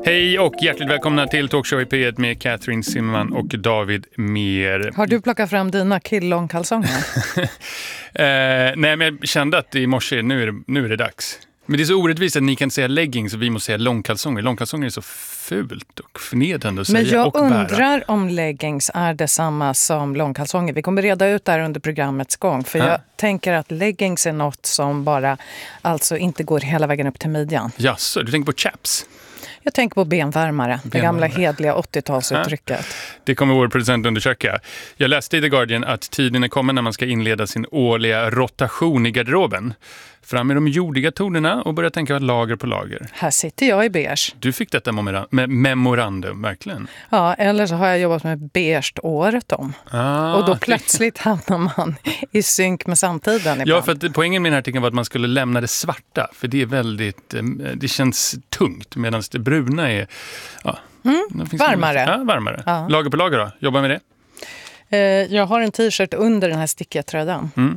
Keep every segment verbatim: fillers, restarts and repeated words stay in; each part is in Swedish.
Hej och hjärtligt välkomna till Talkshow i P ett med Catherine Zimmerman och David Mer. Har du plockat fram dina killångkalsonger? eh, nej, men jag kände att i morse, nu är, det, nu är det dags. Men det är så orättvist att ni kan säga leggings och vi måste säga långkalsonger. Långkalsonger är så fult och förnedrande att säga. Men jag och bära. undrar om leggings är detsamma som långkalsonger. Vi kommer reda ut det här under programmets gång. För ha. jag tänker att leggings är något som bara alltså inte går hela vägen upp till midjan. Jaså, du tänker på chaps? Jag tänker på benvärmare, det gamla hedliga åttiotalsuttrycket. Det kommer vår producent undersöka. Jag läste i The Guardian att tiden är kommen när man ska inleda sin årliga rotation i garderoben. Fram med de jordiga tonerna och börja tänka lager på lager. Här sitter jag i beige. Du fick detta med memorandum, verkligen. Ja, eller så har jag jobbat med beige året om. Ah, och då plötsligt hamnar man i synk med samtiden ibland. Ja, för att poängen med den här artikeln var att man skulle lämna det svarta. För det är väldigt, det känns tungt medan det bruna är ja, mm, varmare. Ja, varmare. Ja. Lager på lager då, jobba med det. Eh, jag har en t-shirt under den här stickiga tröjan. Mm.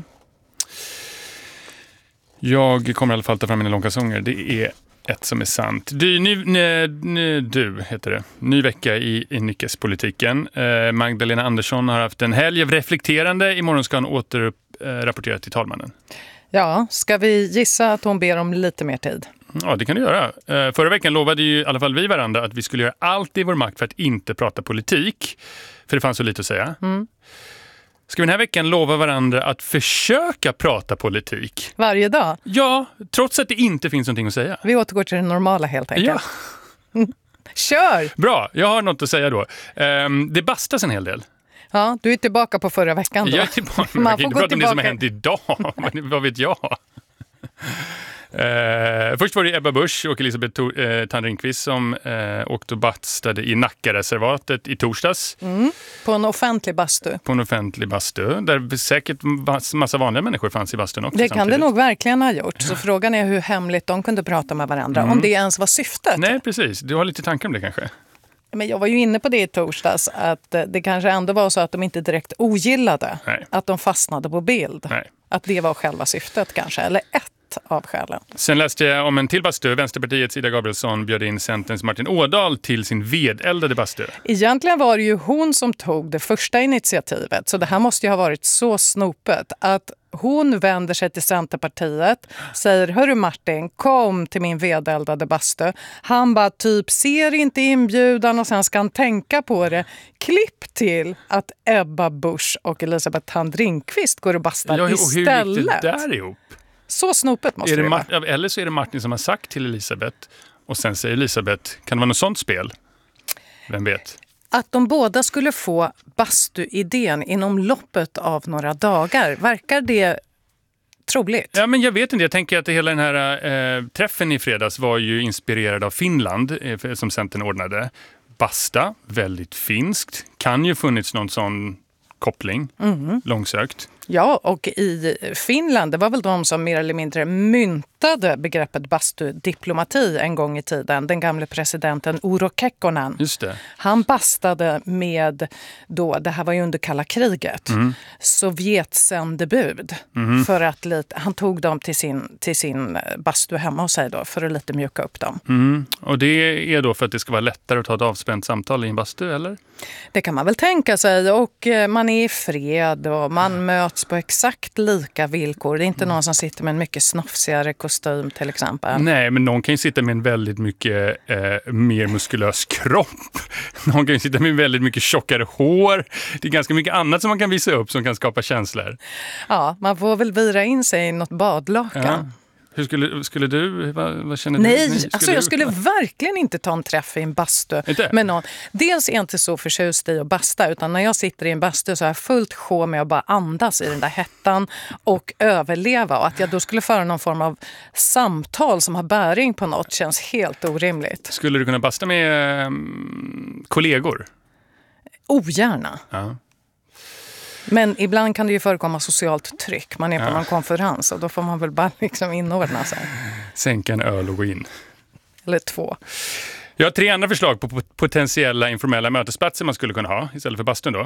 Jag kommer i alla fall ta fram mina långkalsonger. Det är ett som är sant. Du, ny, ny, ny, du heter det. Ny vecka i, i nyckespolitiken. Eh, Magdalena Andersson har haft en helg av reflekterande. Imorgon ska hon återrapportera eh, till talmannen. Ja, ska vi gissa att hon ber om lite mer tid? Ja, det kan du göra. Eh, förra veckan lovade ju i alla fall vi varandra att vi skulle göra allt i vår makt för att inte prata politik. För det fanns så lite att säga. Mm. Ska vi den här veckan lova varandra att försöka prata politik? Varje dag? Ja, trots att det inte finns någonting att säga. Vi återgår till det normala helt enkelt. Ja. Kör! Bra, jag har något att säga då. Um, det bastas en hel del. Ja, du är tillbaka på förra veckan då. Jag är tillbaka. Man kan inte prata om det som har hänt idag. Men vad vet jag? Uh, först var det Ebba Busch och Elisabeth uh, Thand-Ringqvist som uh, åkte och bastade i Nackareservatet i torsdags. Mm, på en offentlig bastu. På en offentlig bastu, där säkert massa vanliga människor fanns i bastun också. Det kan samtidigt. det nog verkligen ha gjort. Så frågan är hur hemligt de kunde prata med varandra. Mm. Om det ens var syftet. Nej, precis. Du har lite tankar om det kanske. Men jag var ju inne på det i torsdags. Att det kanske ändå var så att de inte direkt ogillade. Nej. Att de fastnade på bild. Nej. Att det var själva syftet kanske. Eller ett av skälen. Sen läste jag om en till bastu. Vänsterpartiets Ida Gabrielsson bjöd in Centerns Martin Ådahl till sin vedeldade bastu. Egentligen var det ju hon som tog det första initiativet. Så det här måste ju ha varit så snopet att hon vänder sig till Centerpartiet, säger hörru Martin, kom till min vedeldade bastu. Han bara typ ser inte inbjudan och sen ska han tänka på det. Klipp till att Ebba Busch och Elisabeth Thand-Ringqvist går och bastar ja, och istället. Hur gick det där ihop? Så snopet måste är det, det vara. Mart- eller så är det Martin som har sagt till Elisabeth och sen säger Elisabeth, kan det vara något sånt spel? Vem vet? Att de båda skulle få bastuidén inom loppet av några dagar, verkar det troligt? Ja, men jag vet inte. Jag tänker att hela den här eh, träffen i fredags var ju inspirerad av Finland eh, som Centern ordnade. Basta, väldigt finskt. Kan ju funnits någon sån koppling, mm. långsökt. Ja, och i Finland, det var väl de som mer eller mindre myntade begreppet bastudiplomati en gång i tiden. Den gamle presidenten Urho Kekkonen. Just det. Han bastade med, då, det här var ju under kalla kriget, mm. Sovjetsändebud. Mm. För att lite, han tog dem till sin, till sin bastu hemma hos sig då, för att lite mjuka upp dem. Mm. Och det är då för att det ska vara lättare att ta ett avspänt samtal i en bastu, eller? Det kan man väl tänka sig, och man är i fred och man möts på exakt lika villkor. Det är inte någon som sitter med en mycket snofsigare kostym till exempel. Nej, men någon kan ju sitta med en väldigt mycket eh, mer muskulös kropp. Någon kan ju sitta med väldigt mycket tjockare hår. Det är ganska mycket annat som man kan visa upp som kan skapa känslor. Ja, man får väl vira in sig i något badlakan. Ja. Hur skulle, skulle du, vad, vad känner Nej, du? Nej, skulle alltså jag du? skulle verkligen inte ta en träff i en bastu med någon. Dels är jag inte så förtjust i att basta, utan när jag sitter i en bastu så är jag fullt sjå med att bara andas i den där hettan och överleva. Och att jag då skulle föra någon form av samtal som har bäring på något känns helt orimligt. Skulle du kunna basta med um, kollegor? Ogärna. Ja. Men ibland kan det ju förekomma socialt tryck. Man är på ja. någon konferens och då får man väl bara liksom inordna sig. Sänka en öl och gå in. Eller två. Jag har tre andra förslag på potentiella informella mötesplatser man skulle kunna ha istället för bastun då.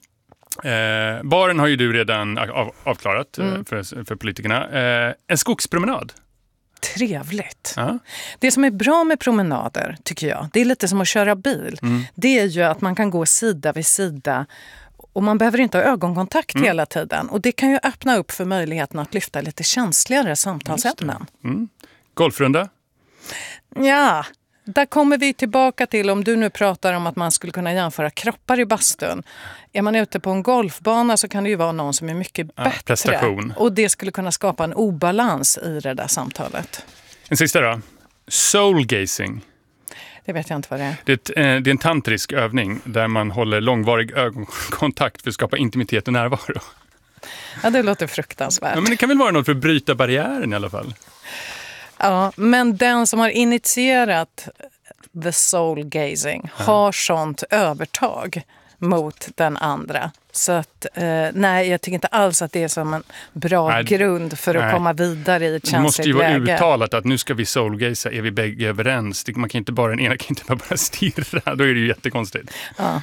Eh, baren har ju du redan av, avklarat mm. för, för politikerna. Eh, en skogspromenad. trevligt. Ja. Det som är bra med promenader, tycker jag, det är lite som att köra bil. Mm. Det är ju att man kan gå sida vid sida och man behöver inte ha ögonkontakt mm. hela tiden. Och det kan ju öppna upp för möjligheten att lyfta lite känsligare samtalsämnen. Mm. Golfrunda? Ja, där kommer vi tillbaka till, om du nu pratar om att man skulle kunna jämföra kroppar i bastun. Är man ute på en golfbana så kan det ju vara någon som är mycket ja, bättre. Prestation. Och det skulle kunna skapa en obalans i det där samtalet. En sista då. Soul-gazing. Det vet jag inte vad det är. Det är, ett, eh, det är en tantrisk övning där man håller långvarig ögonkontakt för att skapa intimitet och närvaro. Ja, det låter fruktansvärt. Ja, men det kan väl vara något för att bryta barriären i alla fall. Ja, men den som har initierat the soul gazing ja. har sånt övertag mot den andra. Så att, eh, nej, jag tycker inte alls att det är som en bra nej, grund för att nej. komma vidare i ett känsligt läge. Det måste ju vara läge. Uttalat att nu ska vi soulgaza, är vi bägge överens. Man kan inte bara, den ena kan inte bara stirra, då är det ju jättekonstigt. Ja.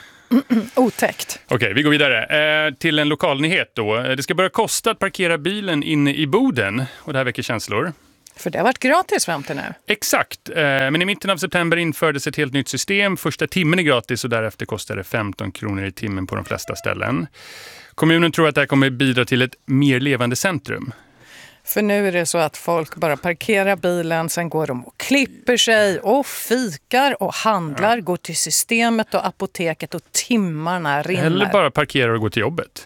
Otäckt. Okej, okay, vi går vidare. Eh, till en lokal nyhet då. Det ska börja kosta att parkera bilen inne i Boden, och det här väcker känslor. För det har varit gratis fram till nu. Exakt, eh, men i mitten av september infördes ett helt nytt system. Första timmen är gratis och därefter kostar det femton kronor i timmen på de flesta ställen. Kommunen tror att det här kommer bidra till ett mer levande centrum. För nu är det så att folk bara parkerar bilen, sen går de och klipper sig och fikar och handlar, ja. går till systemet och apoteket och timmarna rinner. Eller bara parkerar och går till jobbet.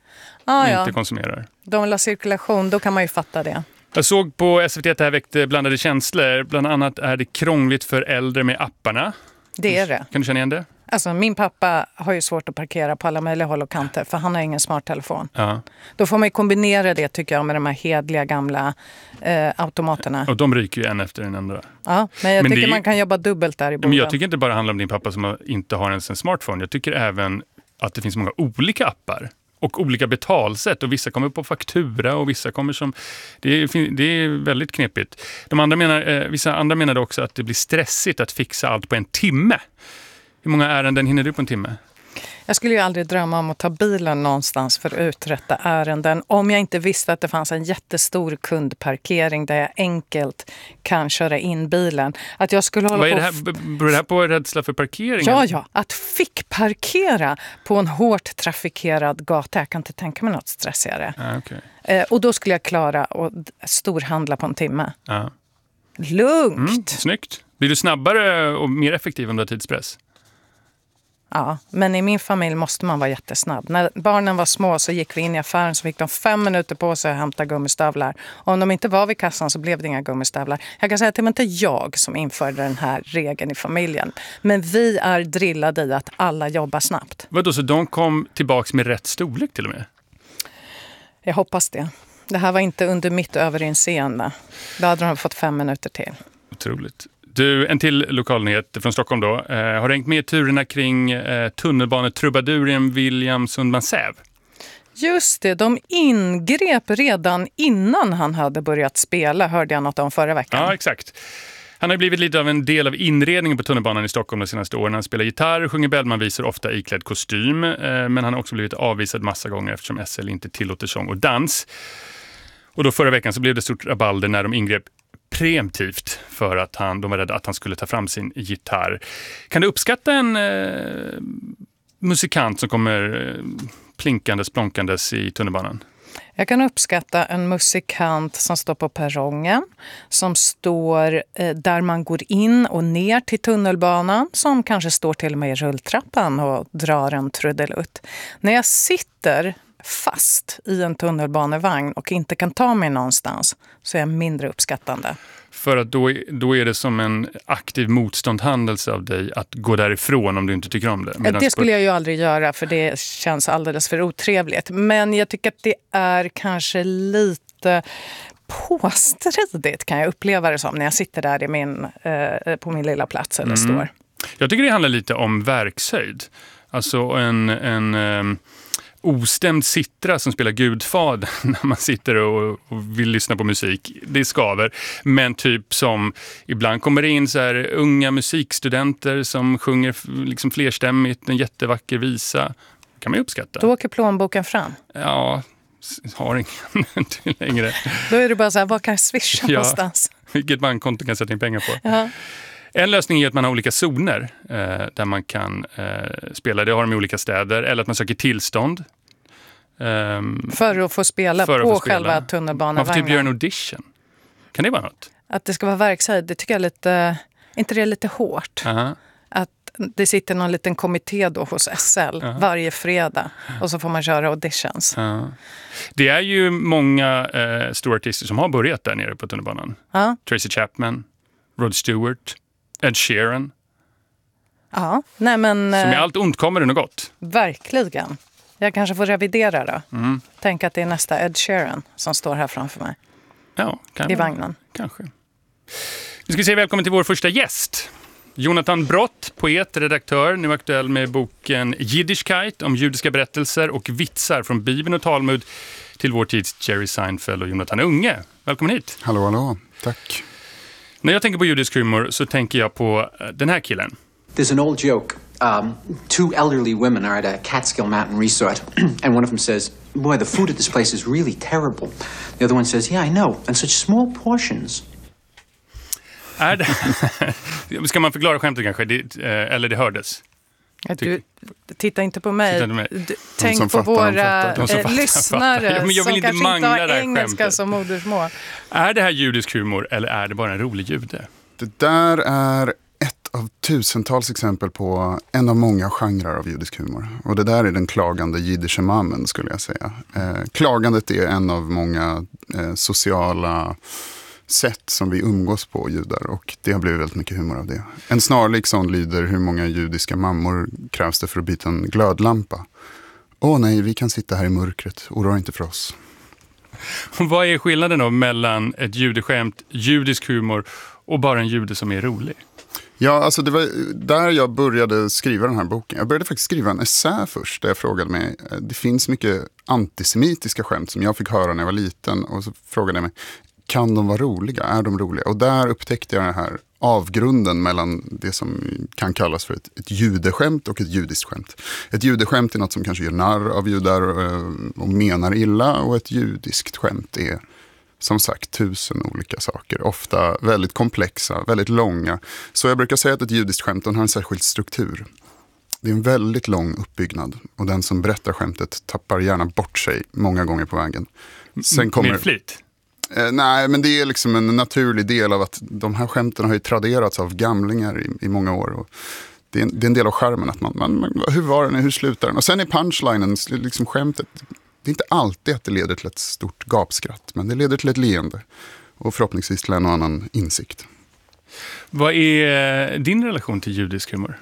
Ah, inte ja. konsumerar. De vill ha cirkulation, då kan man ju fatta det. Jag såg på S V T att det här väckte blandade känslor. Bland annat är det krångligt för äldre med apparna. Det är det. Kan du känna igen det? Alltså, min pappa har ju svårt att parkera på alla möjliga håll och kanter för han har ingen smarttelefon. Ja. Då får man ju kombinera det, tycker jag, med de här hedliga gamla eh, automaterna. Och de ryker ju en efter den andra. Ja, men jag men tycker det... man kan jobba dubbelt där i Boden. Men jag tycker inte bara handla om din pappa som inte har ens en smartphone. Jag tycker även att det finns många olika appar. Och olika betalsätt, och vissa kommer på faktura och vissa kommer som... Det är, det är väldigt knepigt. De andra menar, eh, vissa andra menade också att det blir stressigt att fixa allt på en timme. Hur många ärenden hinner du på en timme? Jag skulle ju aldrig drömma om att ta bilen någonstans för att uträtta ärenden om jag inte visste att det fanns en jättestor kundparkering där jag enkelt kan köra in bilen. Att jag skulle hålla Vad är på det här? Beror det här på rädsla för parkering? Ja, ja. Att fick parkera på en hårt trafikerad gata. Jag kan inte tänka mig något stressigare. Ah, okay. eh, och då skulle jag klara att storhandla på en timme. Ah. Lugnt! Mm, snyggt. Blir du snabbare och mer effektiv om du har tidspress? Ja, men i min familj måste man vara jättesnabb. När barnen var små så gick vi in i affären så fick de fem minuter på sig att hämta gummistövlar. Och om de inte var vid kassan så blev det inga gummistövlar. Jag kan säga att det var inte jag som införde den här regeln i familjen. Men vi är drillade i att alla jobbar snabbt. Vadå, så de kom tillbaka med rätt storlek till och med? Jag hoppas det. Det här var inte under mitt överinseende. Då hade de fått fem minuter till. Otroligt. Du, en till lokalnyhet från Stockholm då. Eh, har du hängt med i turerna kring eh, tunnelbanetrubaduren William Sundman-Säv? Just det, de ingrep redan innan han hade börjat spela, hörde jag något om förra veckan. Ja, exakt. Han har blivit lite av en del av inredningen på tunnelbanan i Stockholm de senaste åren. Han spelar gitarr, sjunger Bellman-visor, ofta iklädd kostym. Eh, men han har också blivit avvisad massa gånger eftersom S L inte tillåter sång och dans. Och då förra veckan så blev det stort rabalder när de ingrep preemptivt för att han, de var rädda att han skulle ta fram sin gitarr. Kan du uppskatta en eh, musikant som kommer eh, plinkandes, plonkandes i tunnelbanan? Jag kan uppskatta en musikant som står på perrongen, som står eh, där man går in och ner till tunnelbanan, som kanske står till och med i rulltrappan och drar en trudelutt. När jag sitter fast i en tunnelbanevagn och inte kan ta mig någonstans så är jag mindre uppskattande. För att då, då är det som en aktiv motståndhandelse av dig att gå därifrån om du inte tycker om det. Medan det skulle jag ju aldrig göra för det känns alldeles för otrevligt. Men jag tycker att det är kanske lite påstridigt, kan jag uppleva det som när jag sitter där i min, eh, på min lilla plats eller mm. står. Jag tycker det handlar lite om verkshöjd. Alltså en... en eh, ostämd sittra som spelar Gudfadern när man sitter och, och vill lyssna på musik. Det skaver. Men typ som ibland kommer det in så här unga musikstudenter som sjunger liksom flerstämmigt, en jättevacker visa. Kan man ju uppskatta. Då åker plånboken fram. Ja, har ingen till längre. Då är det bara så här, vad kan jag swisha Ja, någonstans? Vilket bankkonto kan sätta in pengar på. Ja. En lösning är att man har olika zoner eh, där man kan eh, spela. Det har de i olika städer. Eller att man söker tillstånd. Um, för att få spela för att på få spela. själva tunnelbanevagnen. Man får typ göra en audition. Kan det vara något? Att det ska vara verkshöjd, det tycker jag är lite... inte det är lite hårt? Uh-huh. Att det sitter någon liten kommitté då hos S L uh-huh. varje fredag. Och så får man köra auditions. Uh-huh. Det är ju många eh, stora artister som har börjat där nere på tunnelbanan. Uh-huh. Tracy Chapman, Rod Stewart, Ed Sheeran. Ja, nej men... Som i allt ont kommer det nog gott. Verkligen. Jag kanske får revidera då. Mm. Tänk att det är nästa Ed Sheeran som står här framför mig. Ja, kan I vagnen. Kanske. Nu ska vi säga välkommen till vår första gäst. Jonathan Brott, poet, redaktör, nu aktuell med boken Yiddishkeit om judiska berättelser och vitsar från Bibeln och Talmud till vår tids Jerry Seinfeld och Jonathan Unge. Välkommen hit. Hallå, hallå. Tack. När jag tänker på judisk humor så tänker jag på den här killen. There's an old joke. Um, two elderly women are at a Catskill Mountain resort, and one of them says, "Boy, the food at this place is really terrible." The other one says, "Yeah, I know, and such small portions." Är det... Ska man förklara skämtet kanske? Det, eller det hördes? Du, titta inte på mig. Titta inte på mig. Du, tänk på fattar, våra de som eh, fattar, lyssnare fattar. Ja, men jag vill som inte kanske inte mangla har det här engelska skämtet. som modersmål. Är det här judisk humor eller är det bara en rolig jude? Det där är ett av tusentals exempel på en av många genrer av judisk humor. Och det där är den klagande jiddische mamen, skulle jag säga. Eh, klagandet är en av många eh, sociala sätt som vi umgås på, judar. Och det har blivit väldigt mycket humor av det. En snarlik sån lyder: hur många judiska mammor krävs det för att byta en glödlampa? Åh nej, vi kan sitta här i mörkret. Oroa inte för oss. Vad är skillnaden då mellan ett judeskämt, judisk humor och bara en jude som är rolig? Ja, alltså det var där jag började skriva den här boken. Jag började faktiskt skriva en essä först där jag frågade mig, det finns mycket antisemitiska skämt som jag fick höra när jag var liten, och så frågade jag mig, kan de vara roliga? Är de roliga? Och där upptäckte jag den här avgrunden mellan det som kan kallas för ett, ett judeskämt och ett judiskt skämt. Ett judeskämt är något som kanske gör narr av judar och menar illa, och ett judiskt skämt är som sagt tusen olika saker, ofta väldigt komplexa, väldigt långa. Så jag brukar säga att ett judiskt skämt har en särskild struktur. Det är en väldigt lång uppbyggnad, och den som berättar skämtet tappar gärna bort sig många gånger på vägen. Sen kommer... Med flit? Eh, nej, men det är liksom en naturlig del av att de här skämten har ju traderats av gamlingar i, i många år. Och det, är en, det är en del av charmen att man, man, man, hur var den, hur slutar den? Och sen är punchlinen, liksom skämtet, det är inte alltid att det leder till ett stort gapskratt, men det leder till ett leende och förhoppningsvis till en och annan insikt. Vad är din relation till judisk humor?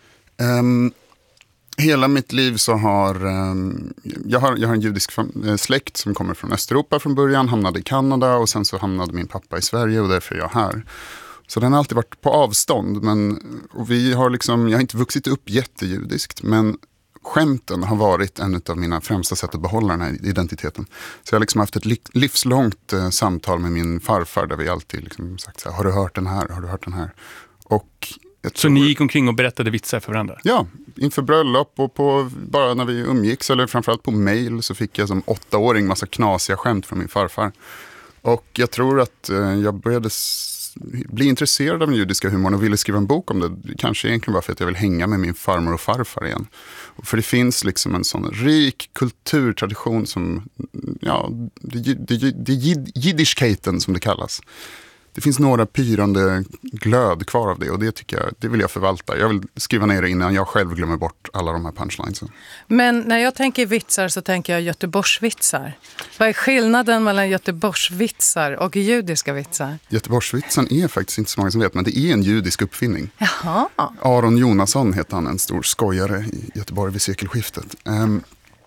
Um, hela mitt liv så har, um, jag har jag har en judisk fam- släkt som kommer från Östeuropa från början, hamnade i Kanada, och sen så hamnade min pappa i Sverige, och därför är jag här. Så den har alltid varit på avstånd, men och vi har liksom, jag har inte vuxit upp jättejudiskt, men skämten har varit en av mina främsta sätt att behålla den här identiteten. Så jag har liksom haft ett livslångt eh, samtal med min farfar där vi alltid liksom sagt så här, har du hört den här, har du hört den här? Och jag så tror... ni gick omkring och berättade vitsar för varandra? Ja, inför bröllop och på, bara när vi umgicks, eller framförallt på mail, så fick jag som åttaåring massa knasiga skämt från min farfar. Och jag tror att eh, jag började s- bli intresserad av den judiska humorn och ville skriva en bok om det. Kanske egentligen bara för att jag vill hänga med min farmor och farfar igen. För det finns liksom en sån rik kulturtradition som, ja, det, det, det Yiddishkeiten som det kallas. Det finns några pyrande glöd kvar av det, och det tycker jag, det vill jag förvalta. Jag vill skriva ner det innan jag själv glömmer bort alla de här punchlines. Men när jag tänker vitsar så tänker jag Göteborgsvitsar. Vad är skillnaden mellan Göteborgsvitsar och judiska vitsar? Göteborgsvitsen är faktiskt inte så många som vet, men det är en judisk uppfinning. Jaha. Aron Jonasson heter han, en stor skojare i Göteborg vid sekelskiftet. Um,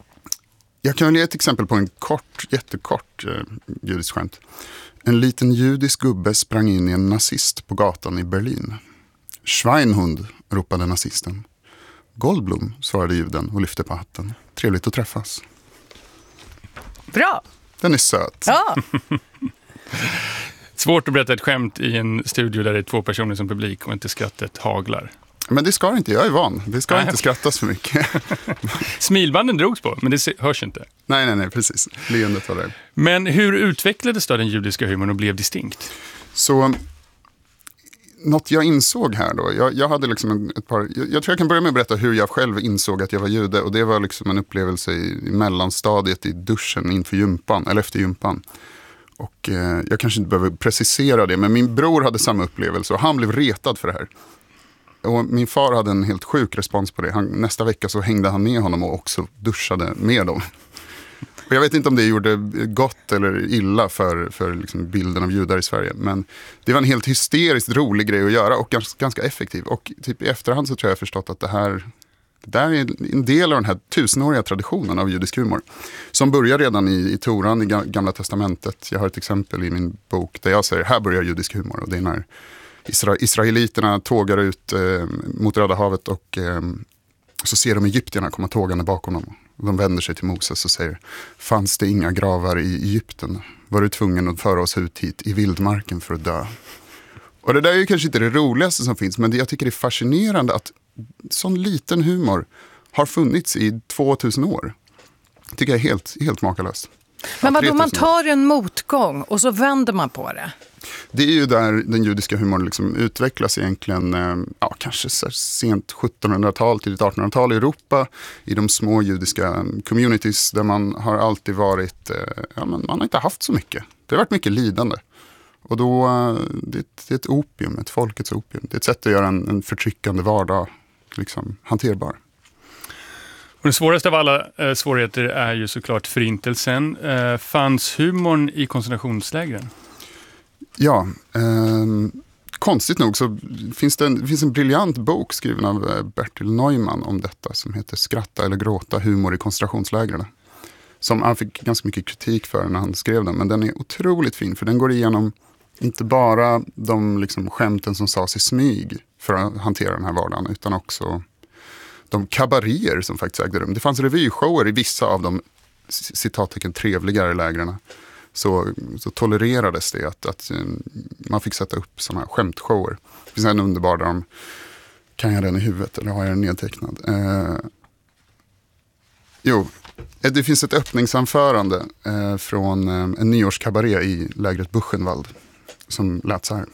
jag kan väl ge ett exempel på en kort, jättekort uh, judisk skämt. En liten judisk gubbe sprang in i en nazist på gatan i Berlin. Schweinhund, ropade nazisten. Goldblum, svarade juden och lyfte på hatten. Trevligt att träffas. Bra! Den är söt. Ja. Svårt att berätta ett skämt i en studio där det är två personer som publik och inte skrattet haglar. Men det ska inte, jag är van. Det ska Nej. inte skrattas för mycket. Smilbanden drogs på, men det se- hörs inte. nej, nej, nej, precis. Leendet var där. Men hur utvecklades då den judiska humorn och blev distinkt? Så något jag insåg här då, jag, jag hade liksom en, ett par, jag, jag tror jag kan börja med att berätta hur jag själv insåg att jag var jude. Och det var liksom en upplevelse i, i mellanstadiet i duschen inför gympan, eller efter gympan. Och eh, jag kanske inte behöver precisera det, men min bror hade samma upplevelse och han blev retad för det här. Och min far hade en helt sjuk respons på det. Han, nästa vecka så hängde han med honom och också duschade med dem. Och jag vet inte om det gjorde gott eller illa för, för liksom bilden av judar i Sverige. Men det var en helt hysteriskt rolig grej att göra och ganska, ganska effektiv. Och typ i efterhand så tror jag jag förstått att det här, det där är en del av den här tusenåriga traditionen av judisk humor. Som börjar redan i, i Toran, i Gamla testamentet. Jag har ett exempel i min bok där jag säger, här börjar judisk humor. Och det är när Isra- israeliterna tågar ut eh, mot Röda havet och eh, så ser de egyptierna komma tågande bakom dem. De vänder sig till Moses och säger, fanns det inga gravar i Egypten? Var du tvungen att föra oss ut hit i vildmarken för att dö? Och det där är ju kanske inte det roligaste som finns, men det, jag tycker det är fascinerande att sån liten humor har funnits i tvåtusen år. Det tycker jag är helt, helt makalöst. Men vad Ja, då man tar en motgång och så vänder man på det? Det är ju där den judiska humorn liksom utvecklas egentligen, ja, kanske så sent sjuttonhundratal till artonhundratal i Europa, i de små judiska communities där man har alltid varit, ja, men man har inte haft så mycket. Det har varit mycket lidande. Och då, det är ett, det är ett opium, ett folkets opium. Det är ett sätt att göra en, en förtryckande vardag liksom hanterbar. Och den svåraste av alla eh, svårigheter är ju såklart förintelsen. Eh, fanns humorn i koncentrationslägren? Ja, eh, konstigt nog så finns det, en, det finns en briljant bok skriven av Bertil Neumann om detta som heter Skratta eller gråta, humor i koncentrationslägren. Som han fick ganska mycket kritik för när han skrev den, men den är otroligt fin för den går igenom inte bara de liksom skämten som sades i smyg för att hantera den här vardagen utan också de kabaréer som faktiskt ägde rum. Det fanns revyshower i vissa av de citattecken trevligare lägren. Så, så tolererades det att, att man fick sätta upp sådana här skämtshower. Det finns en underbar där de, kan jag den i huvudet eller har jag den nedtecknad? Eh, jo, det finns ett öppningsanförande eh, från eh, en nyårskabaré i lägret Buchenwald som lät så här.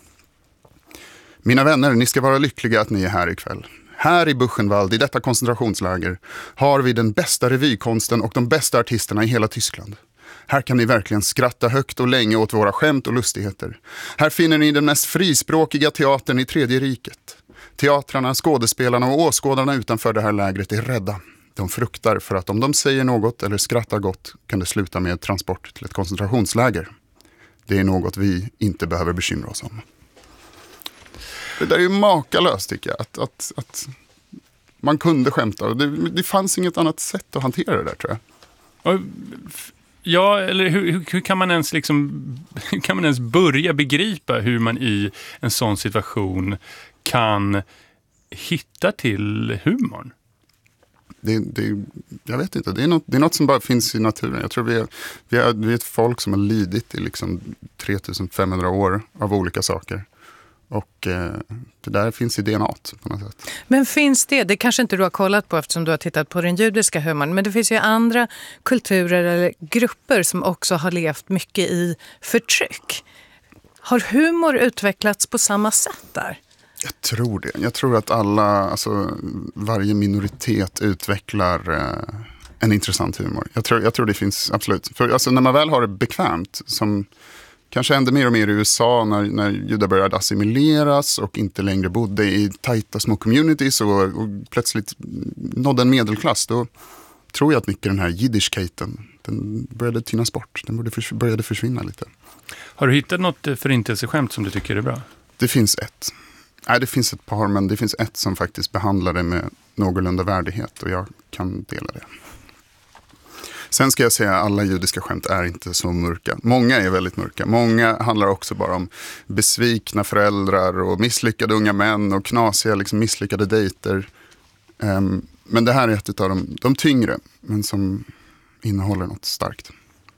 Mina vänner, ni ska vara lyckliga att ni är här ikväll. Här i Buchenwald, i detta koncentrationsläger, har vi den bästa revykonsten och de bästa artisterna i hela Tyskland. Här kan ni verkligen skratta högt och länge åt våra skämt och lustigheter. Här finner ni den mest frispråkiga teatern i Tredje riket. Teatrarna, skådespelarna och åskådarna utanför det här lägret är rädda. De fruktar för att om de säger något eller skrattar gott kan det sluta med transport till ett koncentrationsläger. Det är något vi inte behöver bekymra oss om. Det där är ju makalöst tycker jag. Att, att, att man kunde skämta. Det, det fanns inget annat sätt att hantera det där tror jag. Och, ja, eller hur, hur, hur kan man ens liksom, hur kan man ens börja begripa hur man i en sån situation kan hitta till humorn? Det, det, jag vet inte, det är, något, det är något som bara finns i naturen. Jag tror vi är, vi är, vi är ett folk som har lidit i liksom tre tusen femhundra år av olika saker. Och eh, det där finns i D N A på något sätt. Men finns det, det kanske inte du har kollat på eftersom du har tittat på den judiska humorn, men det finns ju andra kulturer eller grupper som också har levt mycket i förtryck. Har humor utvecklats på samma sätt där? Jag tror det. Jag tror att alla, alltså varje minoritet utvecklar eh, en intressant humor. Jag tror, jag tror det finns, absolut. För alltså, när man väl har det bekvämt, som kanske hände mer och mer i U S A när, när judar började assimileras och inte längre bodde i tajta små communities och, och plötsligt nådde en medelklass, då tror jag att mycket den här jiddischkejten, den började tynas bort. Den började, förs- började försvinna lite. Har du hittat något förintelseskämt som du tycker är bra? Det finns ett. Nej, det finns ett par, men det finns ett som faktiskt behandlar det med någorlunda värdighet och jag kan dela det. Sen ska jag säga att alla judiska skämt är inte så mörka. Många är väldigt mörka. Många handlar också bara om besvikna föräldrar och misslyckade unga män och knasiga liksom, misslyckade dejter. Um, men det här är ett av de, de tyngre, men som innehåller något starkt.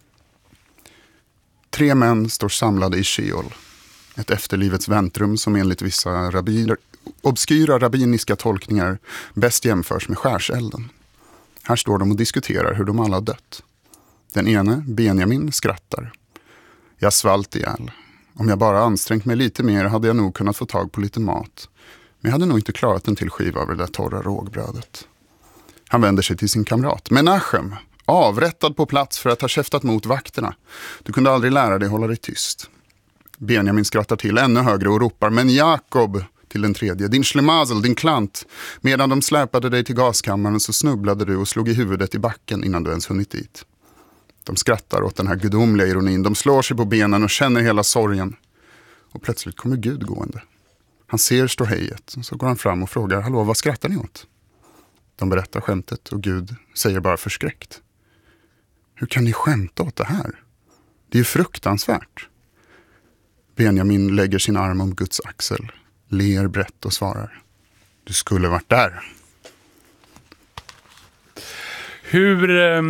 Tre män står samlade i Sheol. Ett efterlivets väntrum som enligt vissa rabbiner obskyra rabbiniska tolkningar bäst jämförs med skärselden. Här står de och diskuterar hur de alla har dött. Den ene, Benjamin, skrattar. Jag svalt ihjäl. Om jag bara ansträngt mig lite mer hade jag nog kunnat få tag på lite mat. Men jag hade nog inte klarat en till skiva av det där torra rågbrödet. Han vänder sig till sin kamrat. Menachem, avrättad på plats för att ha käftat mot vakterna. Du kunde aldrig lära dig hålla dig tyst. Benjamin skrattar till ännu högre och ropar. Men Jakob, till den tredje. Din schlemazel, din klant. Medan de släpade dig till gaskammaren så snubblade du och slog i huvudet i backen innan du ens hunnit dit. De skrattar åt den här gudomliga ironin. De slår sig på benen och känner hela sorgen. Och plötsligt kommer Gud gående. Han ser ståhejet och så går han fram och frågar, hallå, vad skrattar ni åt? De berättar skämtet och Gud säger bara förskräckt. Hur kan ni skämta åt det här? Det är ju fruktansvärt. Benjamin lägger sin arm om Guds axel, ler brett och svarar. Du skulle varit där. Hur eh,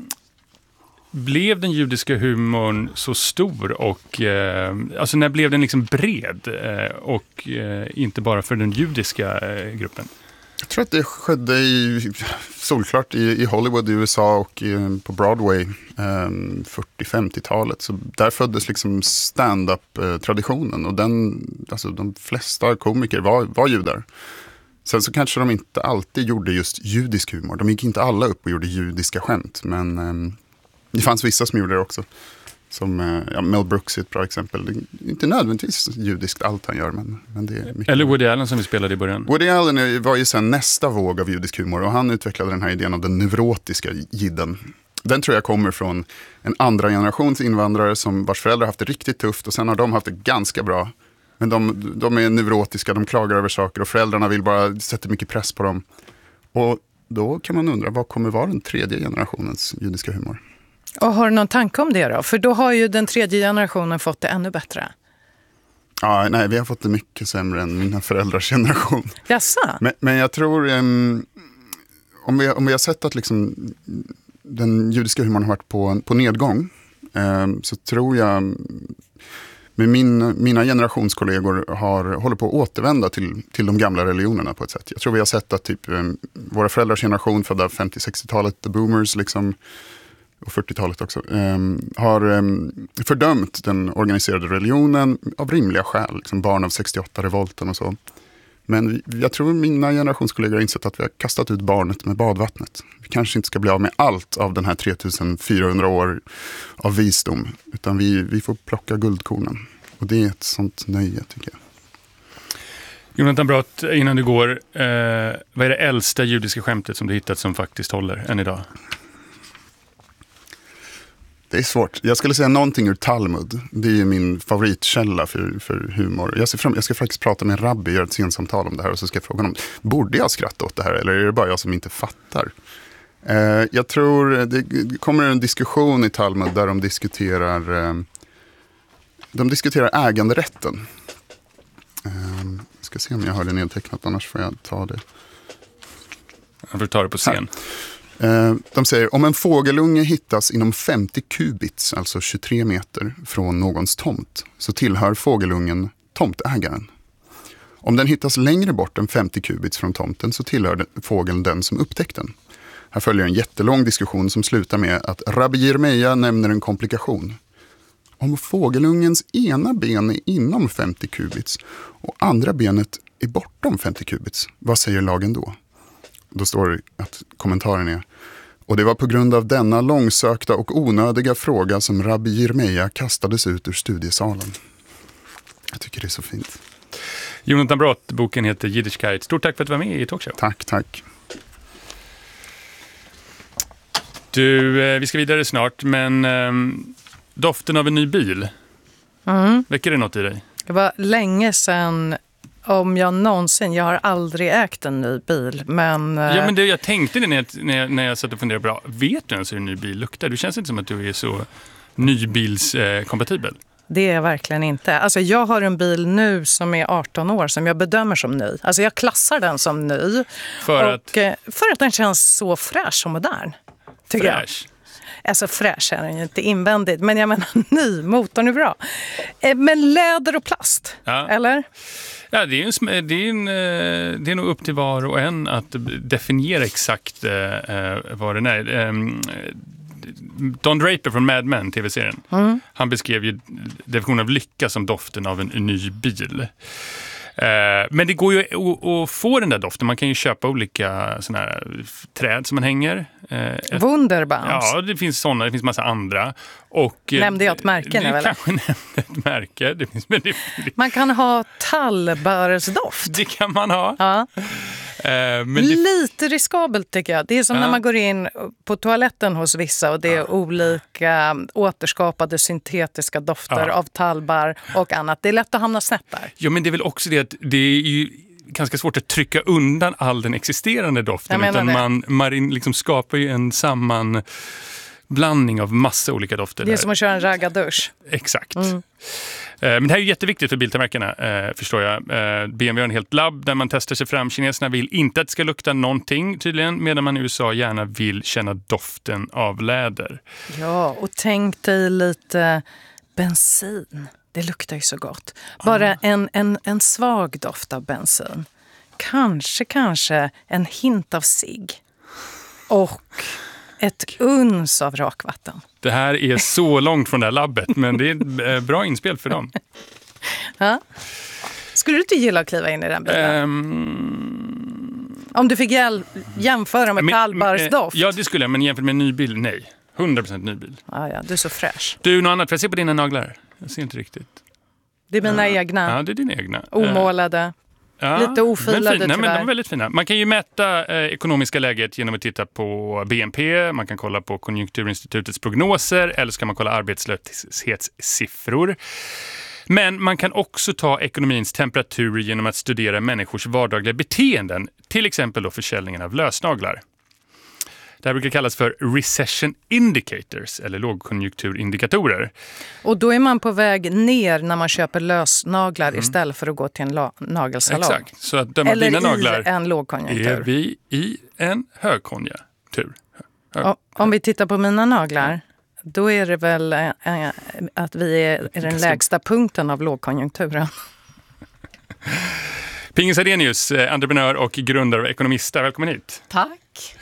blev den judiska humorn så stor och eh, alltså när blev den liksom bred eh, och eh, inte bara för den judiska eh, gruppen? Jag tror att det skedde i, solklart i, i Hollywood i U S A och i, på Broadway eh, fyrtio-femtiotalet. Så där föddes liksom stand-up-traditionen och den, alltså de flesta komiker var, var judar. Sen så kanske de inte alltid gjorde just judisk humor. De gick inte alla upp och gjorde judiska skämt, men eh, det fanns vissa som gjorde det också. Som eh, ja, Mel Brooks är ett bra exempel. Det är inte nödvändigtvis judiskt allt han gör, men, men det är mycket. Eller Woody Allen som vi spelade i början. Woody Allen var ju sen nästa våg av judisk humor och han utvecklade den här idén av den neurotiska jidden. Den tror jag kommer från en andra generations invandrare som vars föräldrar haft det riktigt tufft och sen har de haft det ganska bra. Men de, de är neurotiska, de klagar över saker och föräldrarna vill bara sätta mycket press på dem. Och då kan man undra, vad kommer vara den tredje generationens judiska humor? Och har du någon tanke om det då? För då har ju den tredje generationen fått det ännu bättre. Ja, nej, vi har fått det mycket sämre än mina föräldrars generation. Jassa? Men, men jag tror, um, om, vi, om vi har sett att liksom, den judiska humorn har varit på, på nedgång, um, så tror jag, med min, mina generationskollegor har, håller på att återvända till, till de gamla religionerna på ett sätt. Jag tror vi har sett att typ, um, våra föräldrars generation födda femtio-sextiotalet, the boomers liksom, och fyrtiotalet också, eh, har eh, fördömt den organiserade religionen av rimliga skäl, liksom barn av sextioåtta-revolten och så. Men vi, jag tror mina generationskollegor har insett att vi har kastat ut barnet med badvattnet. Vi kanske inte ska bli av med allt av den här tre tusen fyrahundra år av visdom, utan vi, vi får plocka guldkornen. Och det är ett sånt nöje, tycker jag. Jonathan Brott, innan du går, eh, vad är det äldsta judiska skämtet som du hittat som faktiskt håller än idag? Det är svårt. Jag skulle säga någonting ur Talmud. Det är min favoritkälla för, för humor. Jag, ser fram, jag ska faktiskt prata med en rabbi, göra ett sensamtal om det här och så ska jag fråga honom, borde jag skratta åt det här eller är det bara jag som inte fattar? Eh, jag tror det kommer en diskussion i Talmud där de diskuterar eh, de diskuterar äganderätten. Eh, jag ska se om jag har det nedtecknat, annars får jag ta det. Jag får ta det på scen. Här. De säger, om en fågelunge hittas inom femtio kubits, alltså tjugotre meter, från någons tomt, så tillhör fågelungen tomtägaren. Om den hittas längre bort än femtio kubits från tomten så tillhör fågeln den som upptäckt den. Här följer en jättelång diskussion som slutar med att Rabbi Jeremia nämner en komplikation. Om fågelungens ena ben är inom femtio kubits och andra benet är bortom femtio kubits, vad säger lagen då? Då står det att kommentaren är: och det var på grund av denna långsökta och onödiga fråga som Rabbi Jeremia kastades ut ur studiesalen. Jag tycker det är så fint. Jonathan Brott, boken heter Jiddischkeit. Stort tack för att du var med i Talkshow. Tack, tack. Du, eh, vi ska vidare snart, men eh, doften av en ny bil. Mm. Väcker det något i dig? Det var länge sedan, om jag någonsin, jag har aldrig ägt en ny bil, men... Ja, men det, jag tänkte det när jag, när jag, när jag satt och funderade bra. Vet du ens hur en ny bil luktar? Du känns inte som att du är så nybilskompatibel. Det är verkligen inte. Alltså jag har en bil nu som är arton år som jag bedömer som ny. Alltså jag klassar den som ny. För och, att? För att den känns så fräsch och modern. Tycker Fräsch? Alltså fräsch är den ju inte invändigt, men jag menar ny, motorn är bra. Eh, men läder och plast, Ja. eller? Ja, det är, en, det, är en, det är nog upp till var och en att definiera exakt eh, vad den är. Eh, Don Draper från Mad Men, tv-serien, mm. han beskrev ju definitionen av lycka som doften av en, en ny bil. Eh, men det går ju att få den där doften. Man kan ju köpa olika såna här träd som man hänger. Eh, ett, Wunderbaums. Ja, det finns sådana. Det finns massa andra. Och, nämnde jag ett märke nu, eller? Kanske nämnde ett märke. Det finns, men det, det, man kan ha tallbärsdoft. Det kan man ha. Ja. Eh, men det, Lite riskabelt tycker jag. Det är som ja. när man går in på toaletten hos vissa och det är ja. olika återskapade syntetiska dofter ja. av tallbär och annat. Det är lätt att hamna snett där. Ja, men det är väl också det att det är ju ganska svårt att trycka undan all den existerande doften. Utan man, man liksom skapar ju en sammanblandning av massa olika dofter. Det är där. som att köra en raggardusch. Exakt. Mm. Men det här är jätteviktigt för biltillverkarna, förstår jag. B M W har en helt labb där man testar sig fram. Kineserna vill inte att det ska lukta någonting tydligen, medan man i U S A gärna vill känna doften av läder. Ja, och tänk dig lite bensin. Det luktar ju så gott. Bara ah. en, en, en svag doft av bensin. Kanske, kanske en hint av cigg. Och ett uns av rakvatten. Det här är så långt från det här labbet, men det är ett bra inspel för dem. Ja. Skulle du inte gilla att kliva in i den bilen? Um... Om du fick jäl- jämföra med tallbärsdoft? Ja, det skulle jag, men jämfört med en ny bil, nej. hundra procent ny bil. Ah, ja, du är så fräsch. Du, något annat? Får jag se på dina naglar? Jag ser inte riktigt. Det är mina ja. egna. Ja, det är dina egna. Omålade. Ja, lite ofilade fin. Nej, men de är tyvärr. väldigt fina. Man kan ju mäta eh, ekonomiska läget genom att titta på B N P. Man kan kolla på Konjunkturinstitutets prognoser. Eller så kan man kolla arbetslöshetssiffror. Men man kan också ta ekonomins temperatur genom att studera människors vardagliga beteenden. Till exempel då försäljningen av lösnaglar. Det här brukar kallas för recession indicators eller lågkonjunkturindikatorer. Och då är man på väg ner när man köper lösnaglar mm. istället för att gå till en la- nagelsalong. Exakt, så att döma eller dina naglar i en lågkonjunktur. är vi i en högkonjunktur. Hög... Om vi tittar på mina naglar, då är det väl äh, att vi är i den lägsta punkten av lågkonjunkturen. Pingis Adenius, entreprenör och grundare av Ekonomista. Välkommen hit. Tack.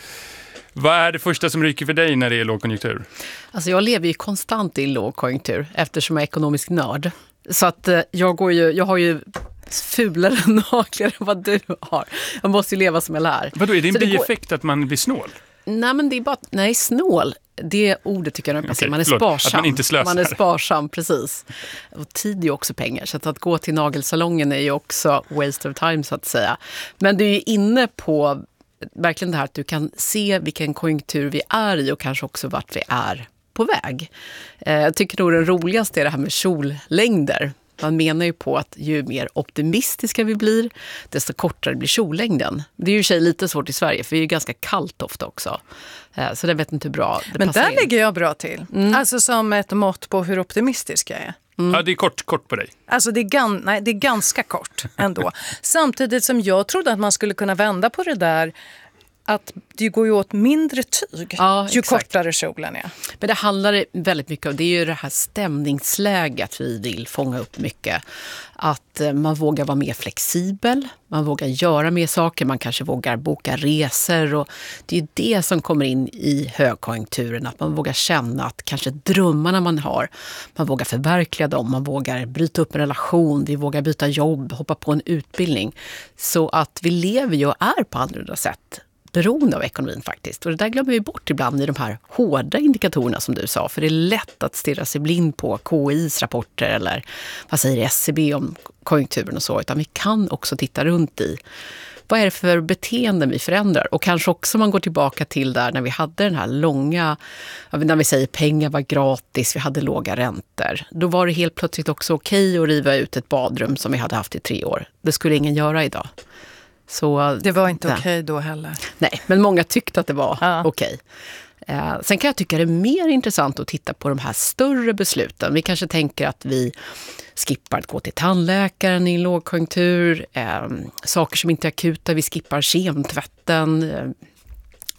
Vad är det första som ryker för dig när det är lågkonjunktur? Alltså jag lever ju konstant i lågkonjunktur eftersom jag är ekonomisk nörd. Så att jag, går ju, jag har ju fulare naglar än vad du har. Jag måste ju leva som jag lär. Vadå, är det en Så bieffekt går... att man blir snål? Nej, men det är bara... Nej, snål. Det ordet tycker jag är okay, man är förlåt, sparsam. Att man inte slösar. Man är sparsam, precis. Och tid är ju också pengar. Så att, att gå till nagelsalongen är ju också waste of time så att säga. Men du är ju inne på verkligen det här att du kan se vilken konjunktur vi är i och kanske också vart vi är på väg. Eh, jag tycker nog det roligaste är det här med kjollängder. Man menar ju på att ju mer optimistiska vi blir, desto kortare blir kjollängden. Det är ju i sig lite svårt i Sverige, för det är ju ganska kallt ofta också. Eh, så det vet inte hur bra det Men passar där in. ligger jag bra till. Mm. Alltså som ett mått på hur optimistisk jag är. Mm. Ja, det är kort, kort på dig. Alltså det är, gan- nej, det är ganska kort ändå. Samtidigt som jag trodde att man skulle kunna vända på det där att det går ju åt mindre tyg ja, ju exakt. kortare kjolen är. Men det handlar väldigt mycket om, det är ju det här stämningsläget vi vill fånga upp mycket. Att man vågar vara mer flexibel, man vågar göra mer saker, man kanske vågar boka resor. Och det är ju det som kommer in i högkonjunkturen, att man vågar känna att kanske drömmarna man har, man vågar förverkliga dem, man vågar bryta upp en relation, vi vågar byta jobb, hoppa på en utbildning. Så att vi lever ju och är på andra sätt beroende av ekonomin faktiskt. Och det där glömmer vi bort ibland i de här hårda indikatorerna som du sa. För det är lätt att stirra sig blind på K I:s rapporter eller vad säger S C B om konjunkturen och så. Utan vi kan också titta runt i vad är det för beteenden vi förändrar. Och kanske också man går tillbaka till där när vi hade den här långa, när vi säger pengar var gratis, vi hade låga räntor. Då var det helt plötsligt också okej att riva ut ett badrum som vi hade haft i tre år. Det skulle ingen göra idag. Så, det var inte okej okej då heller. Nej, men många tyckte att det var ja. okej. Eh, sen kan jag tycka det är mer intressant att titta på de här större besluten. Vi kanske tänker att vi skippar att gå till tandläkaren i en lågkonjunktur. Eh, saker som inte är akuta, vi skippar kemtvätten. Eh,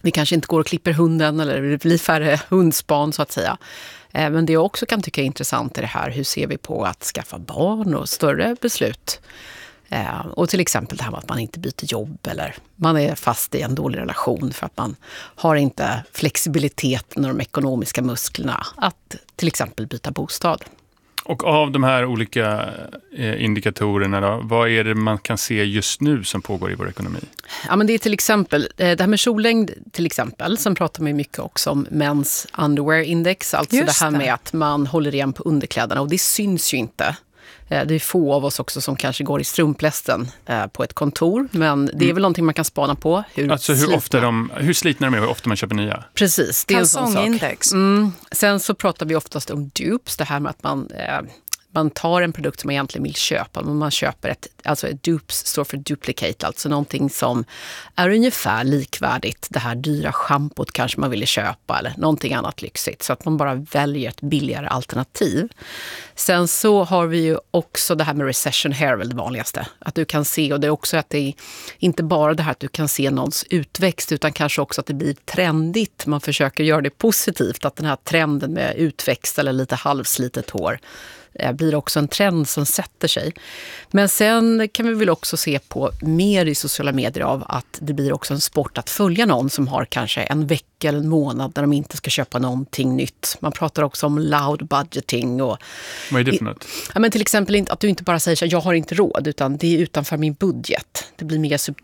det kanske inte går att klippa hunden eller det blir färre hundspan så att säga. Men det jag också kan tycka är intressant är det här, hur ser vi på att skaffa barn och större beslut? Och till exempel det här med att man inte byter jobb eller man är fast i en dålig relation för att man har inte flexibiliteten och de ekonomiska musklerna att till exempel byta bostad. Och av de här olika eh, indikatorerna då, vad är det man kan se just nu som pågår i vår ekonomi? Ja, men det är till exempel, det här med kjollängd till exempel, sen pratar man ju mycket också om Men's Underwear Index, alltså just det här med att man håller igen på underkläderna och det syns ju inte. Det är få av oss också som kanske går i strumplästen på ett kontor, men det är väl någonting man kan spana på. Hur alltså hur, slitna. ofta de, hur slitna de är och hur ofta man köper nya? Precis, det är en sån sak. Mm. Sen så pratar vi oftast om dupes, det här med att man... Eh, Man tar en produkt som man egentligen vill köpa, men man köper ett, alltså ett dupes står för duplicate, alltså någonting som är ungefär likvärdigt det här dyra schampot kanske man ville köpa eller någonting annat lyxigt, så att man bara väljer ett billigare alternativ. Sen så har vi ju också det här med recession hair, väl det vanligaste, att du kan se, och det är också att det är inte bara det här att du kan se någons utväxt utan kanske också att det blir trendigt, man försöker göra det positivt, att den här trenden med utväxt eller lite halvslitet hår blir också en trend som sätter sig. Men sen kan vi väl också se på mer i sociala medier av att det blir också en sport att följa någon som har kanske en vecka eller en månad när de inte ska köpa någonting nytt. Man pratar också om loud budgeting. Och vad är det för något? Ja, men till exempel att du inte bara säger att jag har inte råd, utan det är utanför min budget. Det blir mer sub-